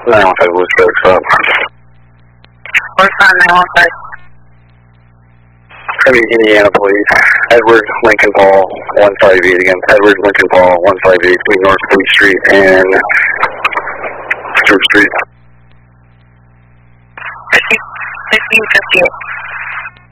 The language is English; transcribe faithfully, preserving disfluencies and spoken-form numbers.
nine one five Blue Scope, stop. Where's my nine one five? Cody, Indiana, please. Edward Lincoln Paul, one five eight again. Edward Lincoln Paul, one five eight, between North Fleet Street and Stewart Street.